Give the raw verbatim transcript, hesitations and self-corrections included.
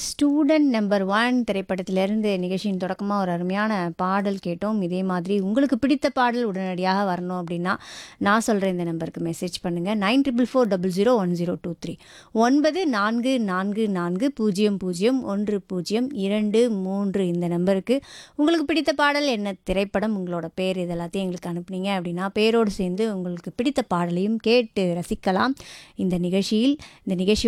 Student number one திரைப்படத்திலிருந்து நிகழ்ச்சியின் தொடக்கமாக ஒரு அருமையான பாடல் கேட்டோம். இதே மாதிரி உங்களுக்கு பிடித்த பாடல் உடனடியாக வரணும் அப்படின்னா நான் சொல்கிற இந்த நம்பருக்கு மெசேஜ் பண்ணுங்கள். Nine triple four double zero one zero two three ஒன்பது நான்கு நான்கு நான்கு பூஜ்ஜியம் பூஜ்ஜியம் ஒன்று பூஜ்ஜியம் இரண்டு மூன்று இந்த நம்பருக்கு உங்களுக்கு பிடித்த பாடல் என்ன திரைப்படம் உங்களோட பேர் இது எல்லாத்தையும் எங்களுக்கு அனுப்புனீங்க அப்படின்னா பேரோடு சேர்ந்து உங்களுக்கு பிடித்த பாடலையும் கேட்டு ரசிக்கலாம் இந்த நிகழ்ச்சியில். இந்த நிகழ்ச்சி